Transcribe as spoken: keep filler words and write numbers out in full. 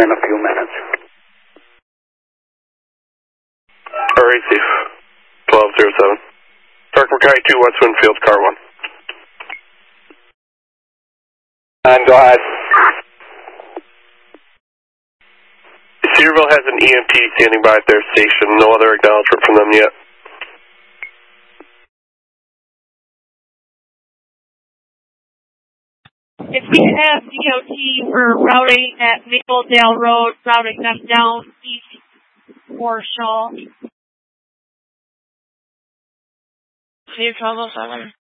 in a few minutes. R A C, twelve oh seven. Dark Mackay two, West Winfield, car one. And go ahead. Cedarville has an E M T standing by at their station. No other acknowledgement from them yet. If we have D O T, we're routing at Mapledale Road, routing them down east for Shaw. C twelve oh seven.